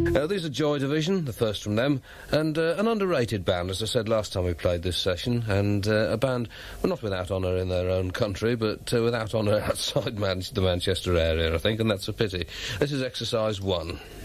These are Joy Division, the first from them, and an underrated band, as I said last time we played this session, and a band, well, not without honour in their own country, but without honour outside the Manchester area, I think, and that's a pity. This is Exercise 1.